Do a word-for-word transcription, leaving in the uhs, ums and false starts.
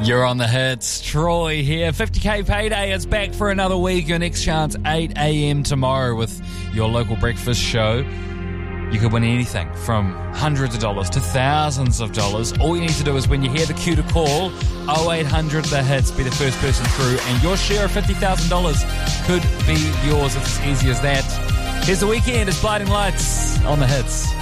You're on the hits. Troy here. fifty K payday. It's back for another week. Your next chance, eight a.m. tomorrow with your local breakfast show. You could win anything from hundreds of dollars to thousands of dollars. All you need to do is when you hear the cue to call, oh eight hundred the hits, be the first person through, and your share of fifty thousand dollars could be yours. It's as easy as that. Here's the weekend. It's Blinding Lights on the hits.